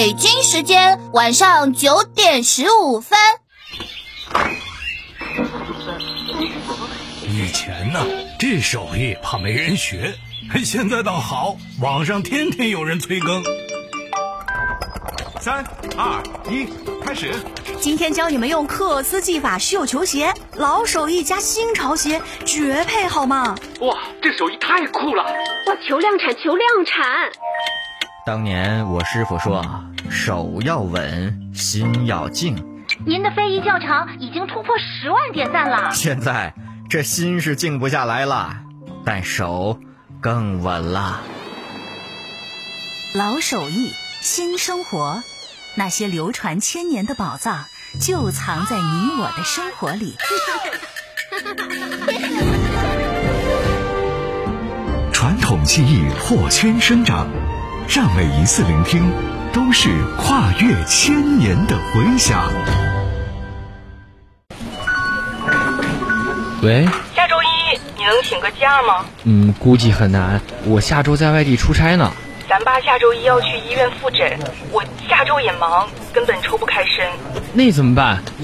北京时间晚上9点15分。 以前呢，这手艺怕没人学，现在倒好，网上天天有人催更。 3、2、1，开始。 今天教你们用克斯技法绣球鞋，老手艺加新潮鞋，绝配好吗？ 哇，这手艺太酷了！ 哇，求量产，求量产！ 当年我师傅说，手要稳，心要静。 您的非遗教程已经突破10万点赞了。 现在这心是静不下来了，但手更稳了。 老手艺，新生活，那些流传千年的宝藏就藏在你我的生活里。 传统技艺破圈生长，让每一次聆听都是跨越千年的回响。 喂， 下周一你能请个假吗？ 估计很难，我下周在外地出差呢。 咱爸下周一要去医院复诊，我下周也忙，根本抽不开身。 那怎么办？